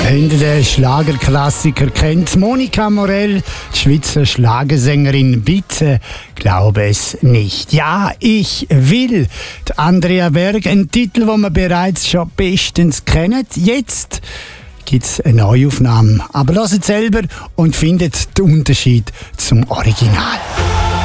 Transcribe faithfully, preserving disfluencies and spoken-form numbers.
Wenn ihr den Schlagerklassiker kennt, Monika Morell, die Schweizer Schlagersängerin, bitte glaube es nicht. Ja, ich will. Die Andrea Berg, ein Titel, den wir bereits schon bestens kennen. Jetzt gibt es eine Neuaufnahme. Aber hört selber und findet den Unterschied zum Original.